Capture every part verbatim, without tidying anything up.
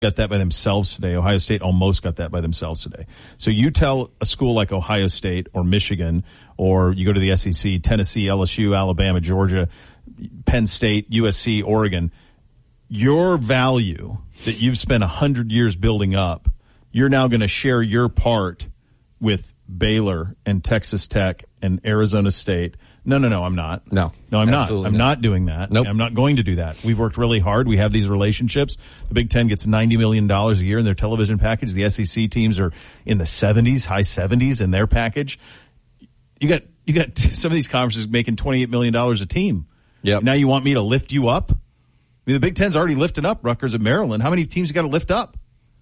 got that by themselves today. Ohio State almost got that by themselves today. So you tell a school like Ohio State or Michigan, or you go to the S E C, Tennessee, L S U, Alabama, Georgia, Penn State, U S C, Oregon, your value that you've spent one hundred years building up, you're now going to share your part with Baylor and Texas Tech and Arizona State. No, no, no, I'm not. No. No, I'm not. I'm not. not doing that. Nope. I'm not going to do that. We've worked really hard. We have these relationships. The Big Ten gets ninety million dollars a year in their television package. The S E C teams are in the seventies, high seventies in their package. You got, you got some of these conferences making twenty-eight million dollars a team. Yep. Now you want me to lift you up? I mean, the Big Ten's already lifted up Rutgers and Maryland. How many teams you got to lift up?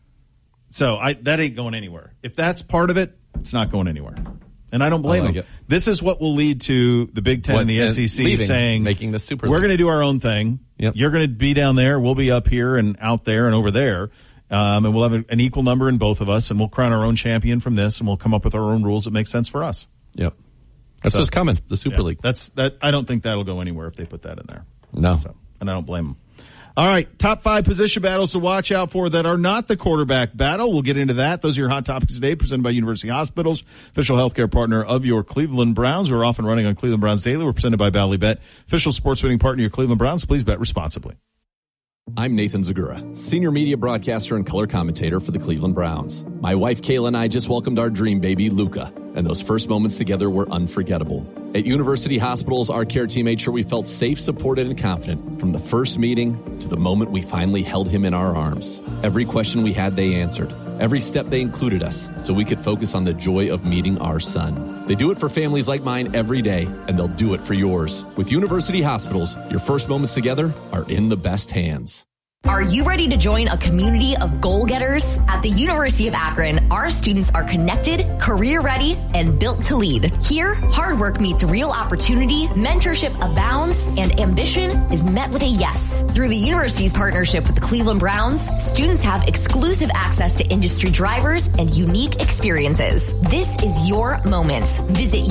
So I, that ain't going anywhere. If that's part of it, it's not going anywhere. And I don't blame like them. it. This is what will lead to the Big Ten What, and the uh, S E C leaving, saying, making the Super we're League. going to do our own thing. Yep. You're going to be down there. We'll be up here and out there and over there. Um, and we'll have an equal number in both of us, and we'll crown our own champion from this, and we'll come up with our own rules that make sense for us. Yep. That's So, what's coming, the Super Yeah, League. That's that. I don't think that'll go anywhere if they put that in there. No. So, and I don't blame them. All right, top five position battles to watch out for that are not the quarterback battle. We'll get into that. Those are your hot topics today, presented by University Hospitals, official healthcare partner of your Cleveland Browns. We're off and running on Cleveland Browns Daily. We're presented by Ballybet, official sports betting partner of your Cleveland Browns. Please bet responsibly. I'm Nathan Zagura, senior media broadcaster and color commentator for the Cleveland Browns. My wife Kayla and I just welcomed our dream baby, Luca, and those first moments together were unforgettable. At University Hospitals, our care team made sure we felt safe, supported, and confident from the first meeting to the moment we finally held him in our arms. Every question we had, they answered. Every step, they included us so we could focus on the joy of meeting our son. They do it for families like mine every day, and they'll do it for yours. With University Hospitals, your first moments together are in the best hands. Are you ready to join a community of goal-getters? At the University of Akron, our students are connected, career-ready, and built to lead. Here, hard work meets real opportunity, mentorship abounds, and ambition is met with a yes. Through the university's partnership with the Cleveland Browns, students have exclusive access to industry drivers and unique experiences. This is your moment. Visit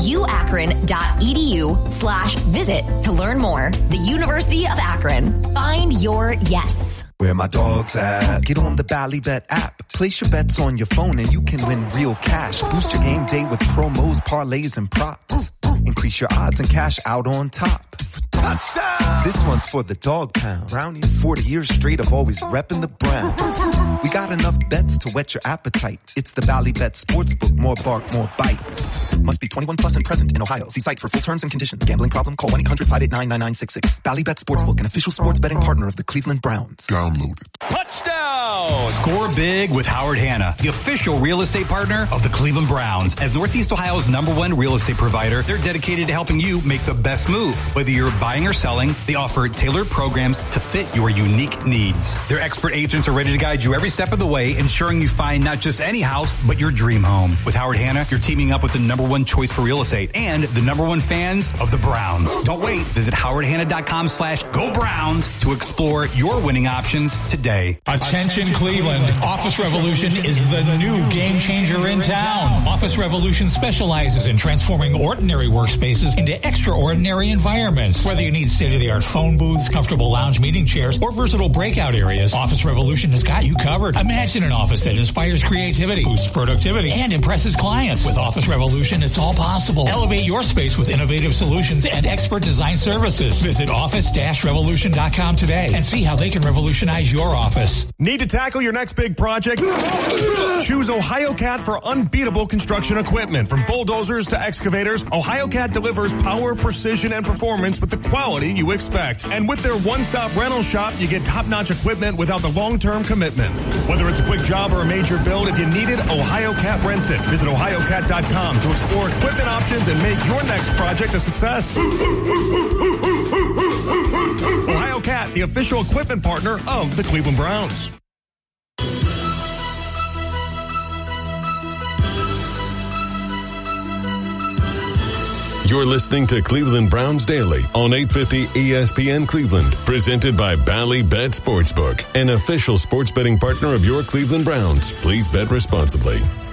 uakron.edu slash visit to learn more. The University of Akron. Find your yes. Where my dog's at. Get on the Ballybet app. Place your bets on your phone and you can win real cash. Boost your game day with promos, parlays, and props. Increase your odds and cash out on top. Touchdown! This one's for the dog pound. Brownies. forty years straight of always repping the Browns. We got enough bets to whet your appetite. It's the Ballybet Sportsbook. More bark, more bite. Must be twenty-one plus and present in Ohio. See site for full terms and conditions. Gambling problem? Call one eight hundred five eight nine nine nine six six. Ballybet Sportsbook, an official sports betting partner of the Cleveland Browns. Download it. Touchdown! Score big with Howard Hanna, the official real estate partner of the Cleveland Browns. As Northeast Ohio's number one real estate provider, they're dedicated to helping you make the best move. Whether you're buying or selling, they offer tailored programs to fit your unique needs. Their expert agents are ready to guide you every step of the way, ensuring you find not just any house, but your dream home. With Howard Hanna, you're teaming up with the number one choice for real estate and the number one fans of the Browns. Don't wait. Visit howardhanna.com slash go Browns to explore your winning options today. Attention Cleveland. Office Revolution is the new game changer in town. Office Revolution specializes in transforming ordinary workspaces into extraordinary environments. Whether you need state-of-the-art phone booths, comfortable lounge meeting chairs, or versatile breakout areas, Office Revolution has got you covered. Imagine an office that inspires creativity, boosts productivity, and impresses clients. With Office Revolution, it's all possible. Elevate your space with innovative solutions and expert design services. Visit office dash revolution dot com today and see how they can revolutionize your office. Need to tackle your next big project? Choose OhioCat for unbeatable construction equipment. From bulldozers to excavators, OhioCat delivers power, precision, and performance with the quality you expect. And with their one-stop rental shop, you get top-notch equipment without the long-term commitment. Whether it's a quick job or a major build, if you need it, OhioCat rents it. Visit ohio cat dot com to explore equipment options and make your next project a success. OhioCat, the official equipment partner of the Cleveland Browns. You're listening to Cleveland Browns Daily on eight fifty E S P N Cleveland, presented by Ballybet Sportsbook, an official sports betting partner of your Cleveland Browns. Please bet responsibly.